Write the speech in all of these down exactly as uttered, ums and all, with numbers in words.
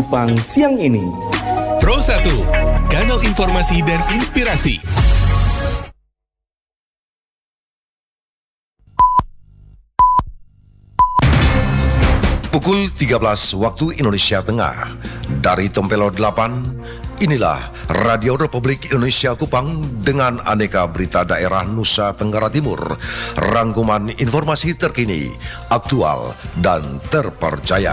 Kupang siang ini. Pro satu, kanal informasi dan inspirasi. Pukul tiga belas waktu Indonesia Tengah. Dari Tempelo delapan, inilah Radio Republik Indonesia Kupang dengan aneka berita daerah Nusa Tenggara Timur. Rangkuman informasi terkini, aktual, dan terpercaya.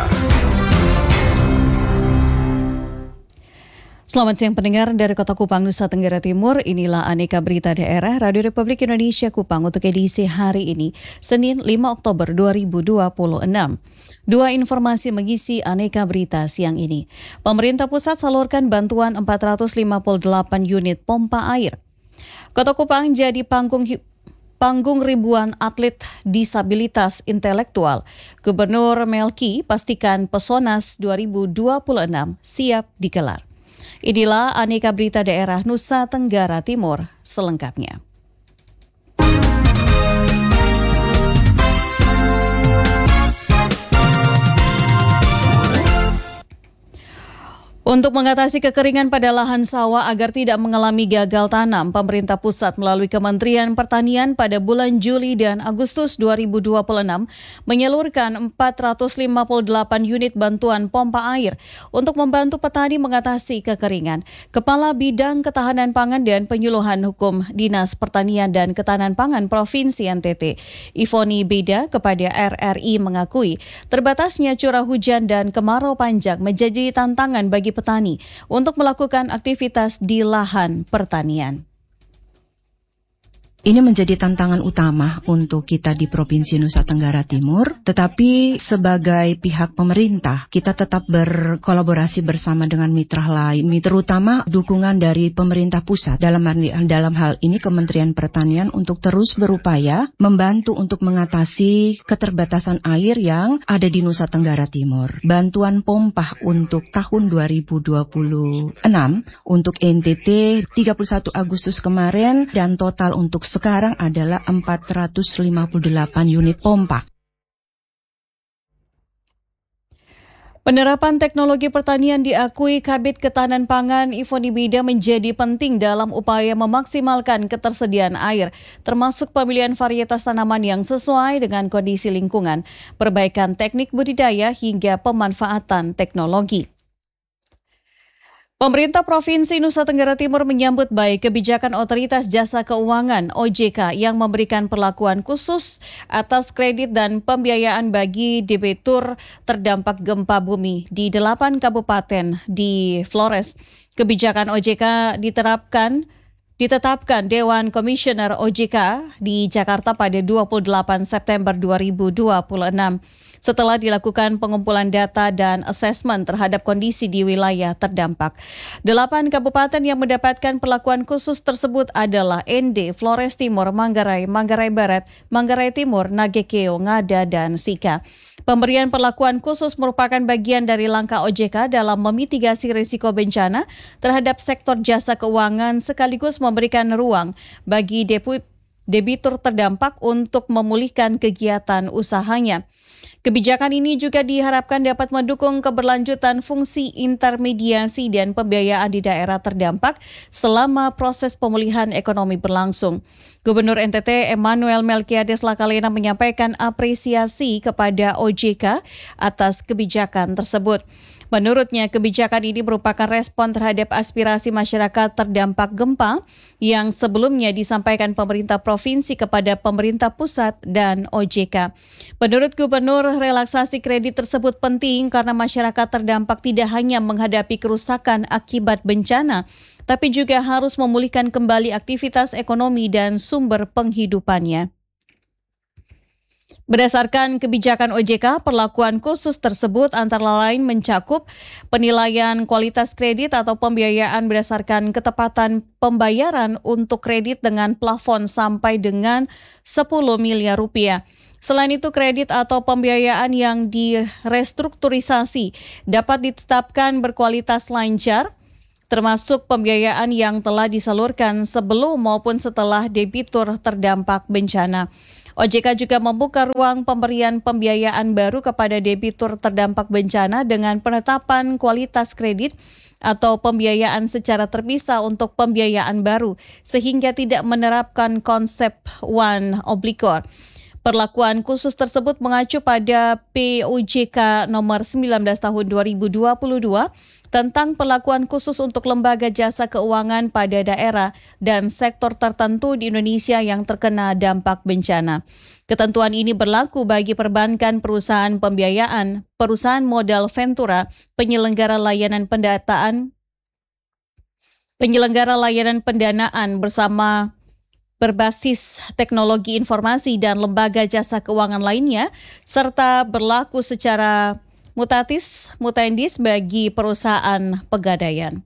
Selamat siang pendengar dari Kota Kupang, Nusa Tenggara Timur. Inilah aneka berita daerah Radio Republik Indonesia Kupang untuk edisi hari ini, Senin lima Oktober dua ribu dua puluh enam. Dua informasi mengisi aneka berita siang ini. Pemerintah pusat salurkan bantuan empat ratus lima puluh delapan unit pompa air. Kota Kupang jadi panggung Panggung ribuan atlet disabilitas intelektual. Gubernur Melki pastikan Pesonas dua ribu dua puluh enam siap digelar. Inilah aneka berita daerah Nusa Tenggara Timur selengkapnya. Untuk mengatasi kekeringan pada lahan sawah agar tidak mengalami gagal tanam, pemerintah pusat melalui Kementerian Pertanian pada bulan Juli dan Agustus dua ribu dua puluh enam menyalurkan empat ratus lima puluh delapan unit bantuan pompa air untuk membantu petani mengatasi kekeringan. Kepala Bidang Ketahanan Pangan dan Penyuluhan Hukum Dinas Pertanian dan Ketahanan Pangan Provinsi N T T, Ivoni Beda, kepada R R I mengakui terbatasnya curah hujan dan kemarau panjang menjadi tantangan bagi petani untuk melakukan aktivitas di lahan pertanian. Ini menjadi tantangan utama untuk kita di Provinsi Nusa Tenggara Timur, tetapi sebagai pihak pemerintah, kita tetap berkolaborasi bersama dengan mitra lain, terutama dukungan dari pemerintah pusat. Dalam, dalam hal ini Kementerian Pertanian untuk terus berupaya membantu untuk mengatasi keterbatasan air yang ada di Nusa Tenggara Timur. Bantuan pompa untuk tahun dua ribu dua puluh enam untuk N T T tiga puluh satu Agustus kemarin dan total untuk sekarang adalah empat ratus lima puluh delapan unit pompa. Penerapan teknologi pertanian diakui Kabid Ketahanan Pangan Ivoni Beda menjadi penting dalam upaya memaksimalkan ketersediaan air, termasuk pemilihan varietas tanaman yang sesuai dengan kondisi lingkungan, perbaikan teknik budidaya hingga pemanfaatan teknologi. Pemerintah Provinsi Nusa Tenggara Timur menyambut baik kebijakan Otoritas Jasa Keuangan O J K yang memberikan perlakuan khusus atas kredit dan pembiayaan bagi debitur terdampak gempa bumi di delapan kabupaten di Flores. Kebijakan O J K diterapkan Ditetapkan Dewan Komisioner O J K di Jakarta pada dua puluh delapan September dua ribu dua puluh enam setelah dilakukan pengumpulan data dan asesmen terhadap kondisi di wilayah terdampak. Delapan kabupaten yang mendapatkan perlakuan khusus tersebut adalah N D, Flores Timur, Manggarai, Manggarai Barat, Manggarai Timur, Nagekeo, Ngada, dan Sika. Pemberian perlakuan khusus merupakan bagian dari langkah O J K dalam memitigasi risiko bencana terhadap sektor jasa keuangan sekaligus memberikan ruang bagi debitur terdampak untuk memulihkan kegiatan usahanya. Kebijakan ini juga diharapkan dapat mendukung keberlanjutan fungsi intermediasi dan pembiayaan di daerah terdampak selama proses pemulihan ekonomi berlangsung. Gubernur N T T Emmanuel Melkiades Lakalena menyampaikan apresiasi kepada O J K atas kebijakan tersebut. Menurutnya, kebijakan ini merupakan respon terhadap aspirasi masyarakat terdampak gempa yang sebelumnya disampaikan pemerintah provinsi kepada pemerintah pusat dan O J K. Menurut Gubernur, relaksasi kredit tersebut penting karena masyarakat terdampak tidak hanya menghadapi kerusakan akibat bencana, tapi juga harus memulihkan kembali aktivitas ekonomi dan sumber penghidupannya. Berdasarkan kebijakan O J K, perlakuan khusus tersebut antara lain mencakup penilaian kualitas kredit atau pembiayaan berdasarkan ketepatan pembayaran untuk kredit dengan plafon sampai dengan sepuluh miliar rupiah. Selain itu, kredit atau pembiayaan yang direstrukturisasi dapat ditetapkan berkualitas lancar, termasuk pembiayaan yang telah disalurkan sebelum maupun setelah debitur terdampak bencana. O J K juga membuka ruang pemberian pembiayaan baru kepada debitur terdampak bencana dengan penetapan kualitas kredit atau pembiayaan secara terpisah untuk pembiayaan baru, sehingga tidak menerapkan konsep one obligor. Perlakuan khusus tersebut mengacu pada P O J K nomor sembilan belas tahun dua ribu dua puluh dua tentang perlakuan khusus untuk lembaga jasa keuangan pada daerah dan sektor tertentu di Indonesia yang terkena dampak bencana. Ketentuan ini berlaku bagi perbankan, perusahaan pembiayaan, perusahaan modal ventura, penyelenggara layanan pendataan, penyelenggara layanan pendanaan bersama berbasis teknologi informasi dan lembaga jasa keuangan lainnya, serta berlaku secara mutatis mutandis bagi perusahaan pegadaian.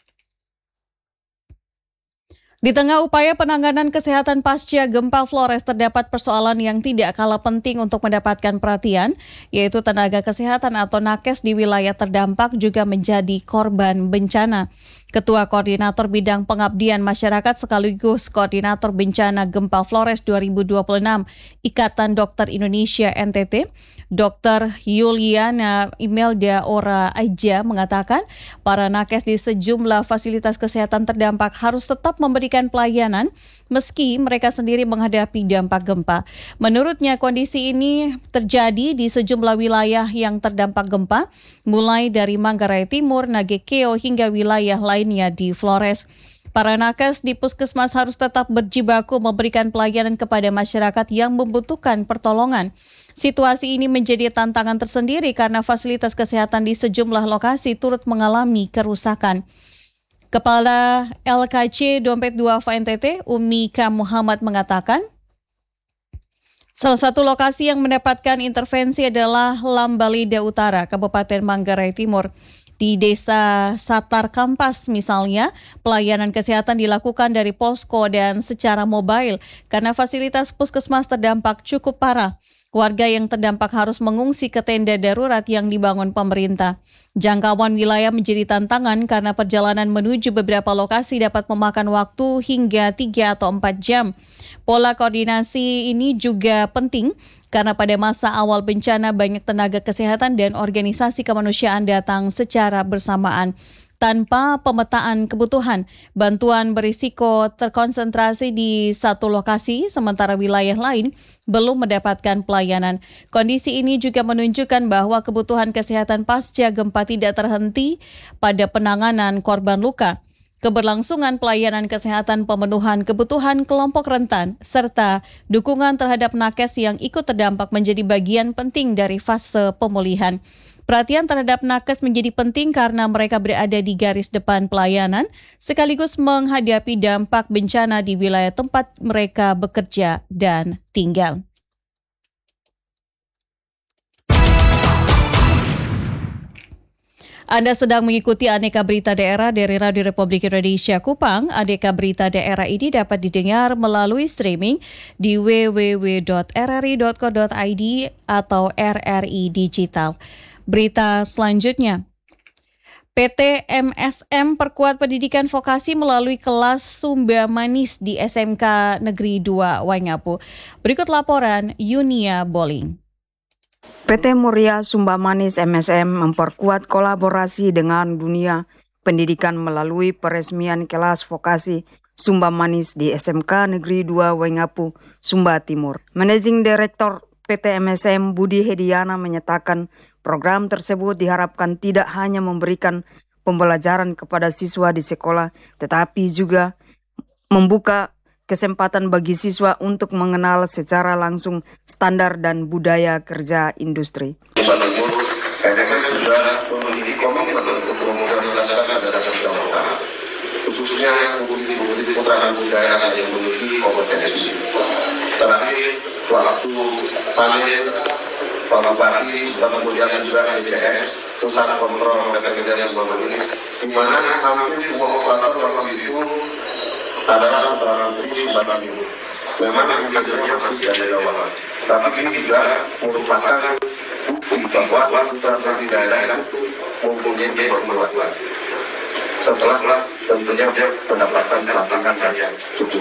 Di tengah upaya penanganan kesehatan pasca gempa Flores, terdapat persoalan yang tidak kalah penting untuk mendapatkan perhatian, yaitu tenaga kesehatan atau nakes di wilayah terdampak juga menjadi korban bencana. Ketua Koordinator Bidang Pengabdian Masyarakat sekaligus Koordinator Bencana Gempa Flores dua ribu dua puluh enam Ikatan Dokter Indonesia N T T, Dokter Yuliana Imelda Ora Aja mengatakan para nakes di sejumlah fasilitas kesehatan terdampak harus tetap memberikan pelayanan meski mereka sendiri menghadapi dampak gempa. Menurutnya kondisi ini terjadi di sejumlah wilayah yang terdampak gempa, mulai dari Manggarai Timur, Nagekeo hingga wilayah lainnya di Flores. Para nakes di puskesmas harus tetap berjibaku memberikan pelayanan kepada masyarakat yang membutuhkan pertolongan. Situasi ini menjadi tantangan tersendiri karena fasilitas kesehatan di sejumlah lokasi turut mengalami kerusakan. Kepala L K C Dompet Duafa N T T, Umika Muhammad mengatakan, salah satu lokasi yang mendapatkan intervensi adalah Lambalida Utara, Kabupaten Manggarai Timur. Di Desa Satar Kampas misalnya, pelayanan kesehatan dilakukan dari posko dan secara mobile karena fasilitas puskesmas terdampak cukup parah. Warga yang terdampak harus mengungsi ke tenda darurat yang dibangun pemerintah. Jangkauan wilayah menjadi tantangan karena perjalanan menuju beberapa lokasi dapat memakan waktu hingga tiga atau empat jam. Pola koordinasi ini juga penting karena pada masa awal bencana banyak tenaga kesehatan dan organisasi kemanusiaan datang secara bersamaan. Tanpa pemetaan kebutuhan, bantuan berisiko terkonsentrasi di satu lokasi, sementara wilayah lain belum mendapatkan pelayanan. Kondisi ini juga menunjukkan bahwa kebutuhan kesehatan pasca gempa tidak terhenti pada penanganan korban luka. Keberlangsungan pelayanan kesehatan, pemenuhan kebutuhan kelompok rentan, serta dukungan terhadap nakes yang ikut terdampak menjadi bagian penting dari fase pemulihan. Perhatian terhadap nakes menjadi penting karena mereka berada di garis depan pelayanan, sekaligus menghadapi dampak bencana di wilayah tempat mereka bekerja dan tinggal. Anda sedang mengikuti Aneka Berita Daerah dari Radio Republik Indonesia Kupang. Aneka Berita Daerah ini dapat didengar melalui streaming di w w w dot r r i dot co dot i d atau R R I Digital. Berita selanjutnya, P T M S M perkuat pendidikan vokasi melalui kelas Sumba Manis di S M K Negeri dua Waingapu. Berikut laporan Yunia Boling. P T Muria Sumba Manis M S M memperkuat kolaborasi dengan dunia pendidikan melalui peresmian kelas vokasi Sumba Manis di S M K Negeri dua Waingapu, Sumba Timur. Managing Director P T M S M Budi Hediana menyatakan program tersebut diharapkan tidak hanya memberikan pembelajaran kepada siswa di sekolah, tetapi juga membuka kesempatan bagi siswa untuk mengenal secara langsung standar dan budaya kerja industri. Sumba Timur, P T M S M juga memiliki komitmen untuk memorientasikan pada bidang lokal, khususnya bukti-bukti keterampilan budaya yang memiliki kompetensi. Terakhir, waktu panen Pak Bupati, kemudian juga D C S, Pusat Kontrol P T Kerja Sumba Manis, di mana hampir semua operator waktu itu adalah antara negeri Sumba Timur. Memang kerjanya masih dari awal, tapi ini juga merupakan bukti bahwa putra di daerah itu mempunyai kemampuan. setelah tentunya mendapatkan pelatihan yang cukup.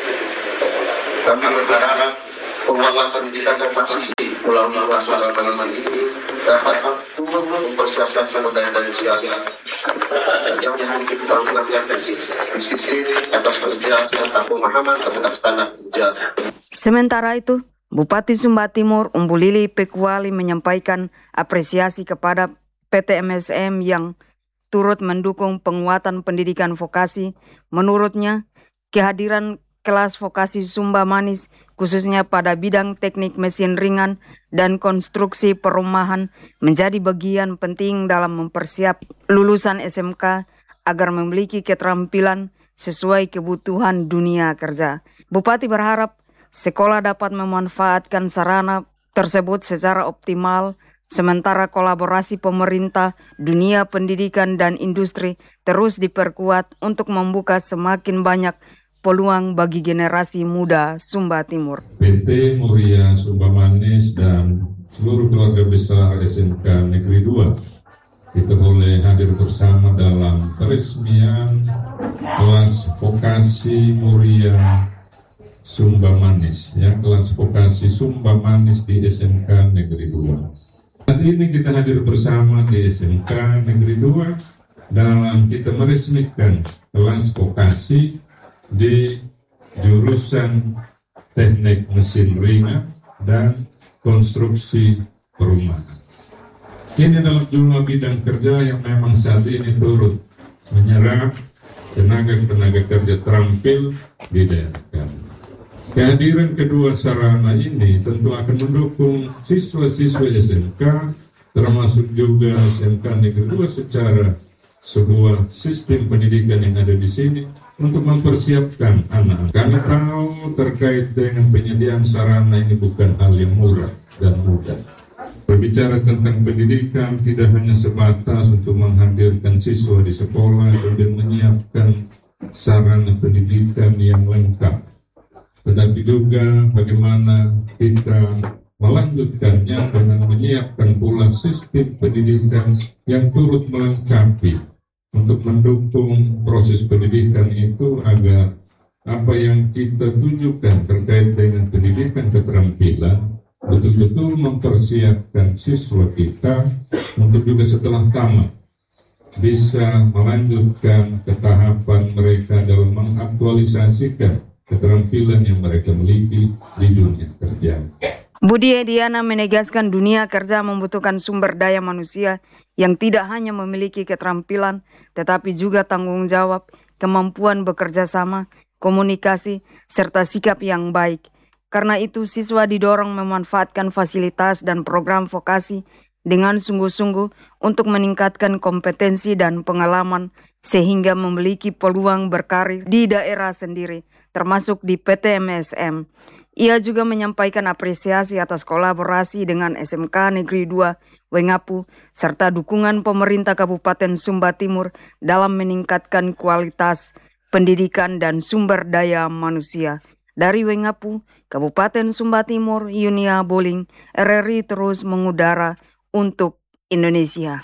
Kami berharap penguatan pendidikan vokasi melalui kelas akademik ini dapat turut mempersiapkan sumber daya manusia yang memiliki pendidikan disiplin atas kerja serta pemahaman terhadap standar kerja. Sementara itu, Bupati Sumba Timur Umbu Lili Pekuali menyampaikan apresiasi kepada P T M S M yang turut mendukung penguatan pendidikan vokasi. Menurutnya, kehadiran kelas vokasi Sumba Manis khususnya pada bidang teknik mesin ringan dan konstruksi perumahan menjadi bagian penting dalam mempersiapkan lulusan S M K agar memiliki keterampilan sesuai kebutuhan dunia kerja. Bupati berharap sekolah dapat memanfaatkan sarana tersebut secara optimal, sementara kolaborasi pemerintah, dunia pendidikan dan industri terus diperkuat untuk membuka semakin banyak peluang bagi generasi muda Sumba Timur. P T Muria Sumba Manis dan seluruh keluarga besar S M K Negeri dua kita boleh hadir bersama dalam peresmian kelas vokasi Muria Sumba Manis, ya, kelas vokasi Sumba Manis di S M K Negeri dua. Saat ini kita hadir bersama di S M K Negeri dua dalam kita meresmikan kelas vokasi di jurusan teknik mesin ringan dan konstruksi perumahan. Ini adalah dua bidang kerja yang memang saat ini turut menyerap tenaga-tenaga kerja terampil di daerah kami. Kehadiran kedua sarana ini tentu akan mendukung siswa-siswa S M K, termasuk juga S M K Negeri dua secara sebuah sistem pendidikan yang ada di sini untuk mempersiapkan anak. Kami tahu terkait dengan penyediaan sarana ini bukan hal yang murah dan mudah. Berbicara tentang pendidikan tidak hanya sebatas untuk menghadirkan siswa di sekolah dan menyiapkan sarana pendidikan yang lengkap, tetapi juga bagaimana kita melanjutkannya dengan menyiapkan pula sistem pendidikan yang turut melengkapi untuk mendukung proses pendidikan itu agar apa yang kita tujukan terkait dengan pendidikan keterampilan betul-betul mempersiapkan siswa kita untuk juga setelah tamat bisa melanjutkan ke tahapan mereka dalam mengaktualisasikan keterampilan yang mereka miliki di dunia kerja. Budi Ediana menegaskan dunia kerja membutuhkan sumber daya manusia yang tidak hanya memiliki keterampilan, tetapi juga tanggung jawab, kemampuan bekerja sama, komunikasi, serta sikap yang baik. Karena itu, siswa didorong memanfaatkan fasilitas dan program vokasi dengan sungguh-sungguh untuk meningkatkan kompetensi dan pengalaman sehingga memiliki peluang berkarir di daerah sendiri, termasuk di P T M S M. Ia juga menyampaikan apresiasi atas kolaborasi dengan S M K Negeri dua Wengapu serta dukungan pemerintah Kabupaten Sumba Timur dalam meningkatkan kualitas pendidikan dan sumber daya manusia. Dari Wengapu, Kabupaten Sumba Timur, Yunia Boling, R R I terus mengudara untuk Indonesia.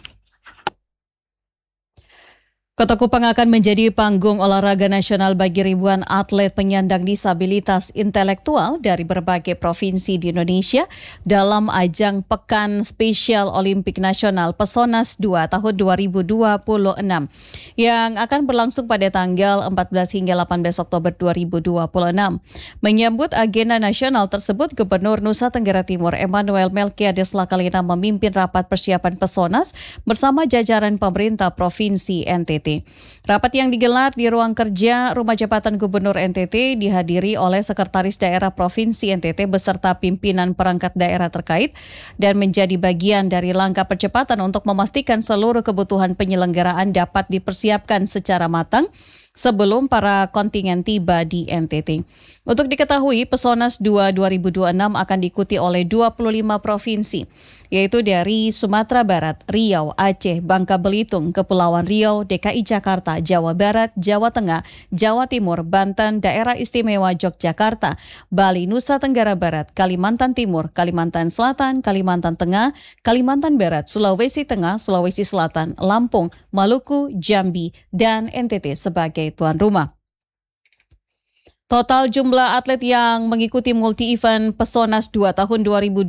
Kota Kupang akan menjadi panggung olahraga nasional bagi ribuan atlet penyandang disabilitas intelektual dari berbagai provinsi di Indonesia dalam ajang Pekan Spesial Olimpik Nasional Pesonas dua tahun dua ribu dua puluh enam yang akan berlangsung pada tanggal empat belas hingga delapan belas Oktober dua ribu dua puluh enam. Menyambut agenda nasional tersebut, Gubernur Nusa Tenggara Timur Emmanuel Melkiades Lakalina memimpin rapat persiapan Pesonas bersama jajaran pemerintah Provinsi N T T. Rapat yang digelar di ruang kerja Rumah Jabatan Gubernur N T T dihadiri oleh Sekretaris Daerah Provinsi N T T beserta pimpinan perangkat daerah terkait dan menjadi bagian dari langkah percepatan untuk memastikan seluruh kebutuhan penyelenggaraan dapat dipersiapkan secara matang sebelum para kontingen tiba di N T T. Untuk diketahui, Pesonas dua dua ribu dua puluh enam akan diikuti oleh dua puluh lima provinsi, yaitu dari Sumatera Barat, Riau, Aceh, Bangka Belitung, Kepulauan Riau, D K I Jakarta, Jawa Barat, Jawa Tengah, Jawa Timur, Banten, Daerah Istimewa Yogyakarta, Bali, Nusa Tenggara Barat, Kalimantan Timur, Kalimantan Selatan, Kalimantan Tengah, Kalimantan Barat, Sulawesi Tengah, Sulawesi Selatan, Lampung, Maluku, Jambi, dan N T T sebagai tuan rumah. Total jumlah atlet yang mengikuti multi-event Pesonas dua tahun dua ribu dua puluh